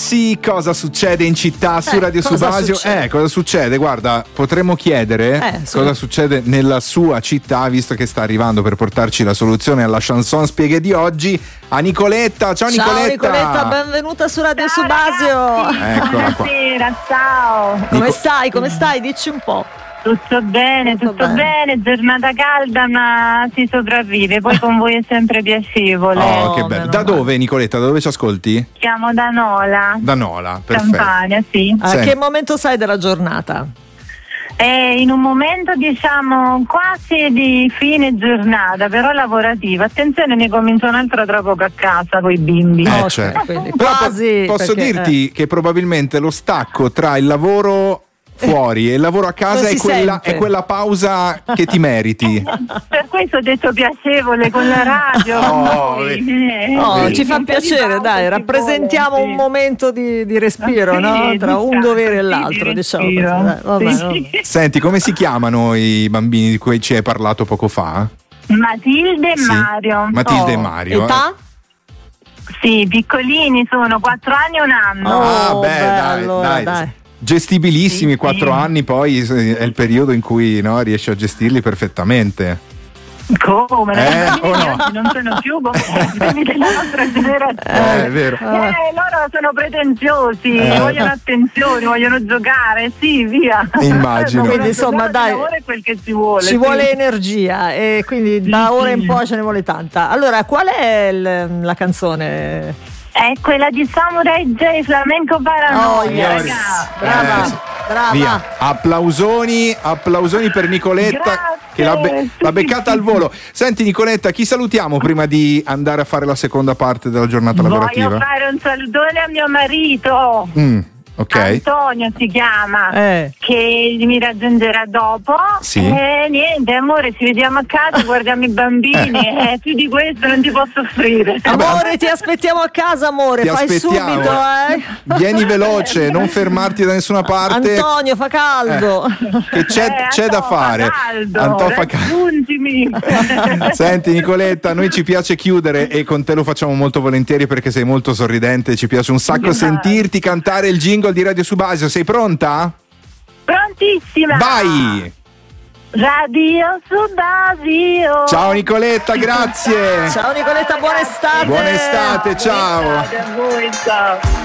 Alessi, cosa succede in città su Radio Subasio? Cosa succede? Guarda, potremmo chiedere cosa succede nella sua città, visto che sta arrivando per portarci la soluzione alla chanson spieghe di oggi a Nicoletta. Ciao Nicoletta. Ciao Nicoletta, benvenuta su Radio Subasio. Eccola qua. Buonasera, ciao. Come stai? Dici un po'. Tutto bene, giornata calda ma si sopravvive, poi con voi è sempre piacevole. Oh, che bello. Da dove Nicoletta, da dove ci ascolti? Siamo da Nola. Da Nola, perfetto. Campania, sì. A che momento sei della giornata? In un momento diciamo quasi di fine giornata, però lavorativa. Attenzione, ne comincio un'altra tra poco a casa con i bimbi. Certo. Quindi Però quasi, posso perché, dirti che probabilmente lo stacco tra il lavoro fuori e il lavoro a casa è quella pausa che ti meriti. Per questo ho detto piacevole con la radio. Ci fa piacere, dai, rappresentiamo un momento di respiro, no? Tra un dovere e l'altro, diciamo così. Senti, come si chiamano i bambini di cui ci hai parlato poco fa? Matilde e Mario. Matilde e Mario. Età? Sì, piccolini, sono 4 anni e 1 anno. Dai. Gestibilissimi, 4 anni poi è il periodo in cui riesci a gestirli perfettamente. Come? No? Non sono più come della nostra generazione. È vero. Loro sono pretenziosi, vogliono attenzione, vogliono giocare, sì, via. Immagino. Quindi insomma dai, è quel che ci vuole. Ci vuole energia e quindi da ora in poi ce ne vuole tanta. Allora, qual è la canzone? È quella di Samurai J, Flamenco Paranoia. Brava. Via. Applausoni per Nicoletta. Grazie. Che l'ha beccata al volo. Senti Nicoletta, chi salutiamo prima di andare a fare la seconda parte della giornata lavorativa? Voglio fare un salutone a mio marito. Ok. Antonio si chiama, che mi raggiungerà dopo. Sì. Niente, amore, ci vediamo a casa, guardiamo i bambini. Più di questo non ti posso offrire. Amore, ti aspettiamo a casa, amore. Ti Fai aspettiamo. subito, Vieni veloce, non fermarti da nessuna parte. Antonio, fa caldo. Che c'è da fare. Antonio, fa caldo. Senti Nicoletta, a noi ci piace chiudere e con te lo facciamo molto volentieri perché sei molto sorridente, ci piace un sacco sentirti cantare il jingle di Radio Subasio. Sei pronta? Prontissima. Vai. Radio Subasio. Ciao Nicoletta, grazie. Ciao Nicoletta, buona estate. Buona estate, ciao. Buona estate a voi, ciao.